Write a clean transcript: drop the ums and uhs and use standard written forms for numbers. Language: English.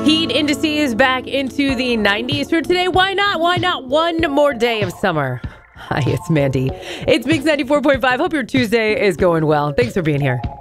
Heat indices back into the 90s for today. Why not? Why not one more day of summer? Hi, it's Mandy. It's Mix 94.5. Hope your Tuesday is going well. Thanks for being here.